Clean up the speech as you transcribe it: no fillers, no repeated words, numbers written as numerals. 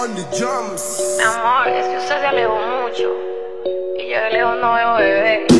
On the drums. Mi amor, es que usted se alejó mucho y yo de lejos no veo bebé.